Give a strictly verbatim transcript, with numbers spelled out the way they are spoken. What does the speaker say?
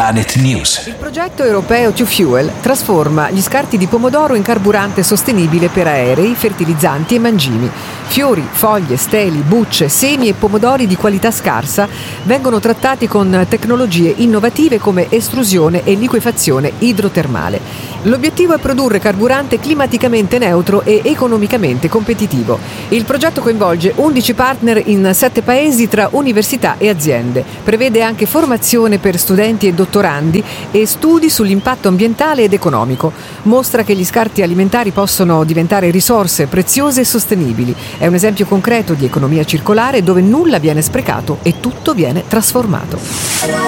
Planet News. Il progetto europeo To Fuel trasforma gli scarti di pomodoro in carburante sostenibile per aerei, fertilizzanti e mangimi. Fiori, foglie, steli, bucce, semi e pomodori di qualità scarsa vengono trattati con tecnologie innovative come estrusione e liquefazione idrotermale. L'obiettivo è produrre carburante climaticamente neutro e economicamente competitivo. Il progetto coinvolge undici partner in sette paesi tra università e aziende. Prevede anche formazione per studenti e dottorandi e studi sull'impatto ambientale ed economico. Mostra che gli scarti alimentari possono diventare risorse preziose e sostenibili. È un esempio concreto di economia circolare dove nulla viene sprecato e tutto viene trasformato.